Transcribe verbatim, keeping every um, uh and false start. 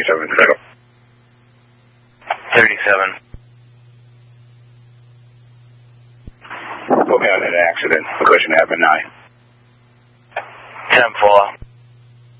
thirty-seven Colonel. thirty-seven. Hope you had an accident. The question happened nine. ten four.